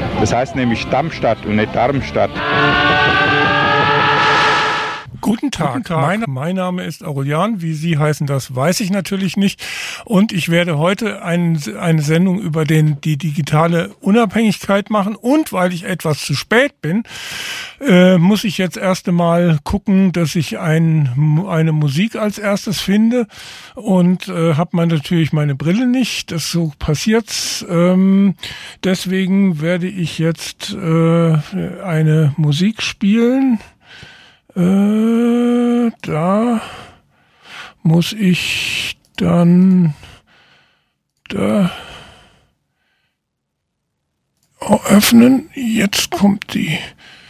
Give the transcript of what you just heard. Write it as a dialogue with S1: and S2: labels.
S1: Das heißt nämlich Darmstadt und nicht Darmstadt.
S2: Guten Tag. Mein Name ist Aurelian. Wie Sie heißen, das weiß ich natürlich nicht. Und ich werde heute eine Sendung über die digitale Unabhängigkeit machen. Und weil ich etwas zu spät bin, muss ich jetzt erst einmal gucken, dass ich eine Musik als erstes finde. Und habe natürlich meine Brille nicht. Das so passiert's. Deswegen werde ich jetzt eine Musik spielen. Da muss ich dann da öffnen. Jetzt kommt die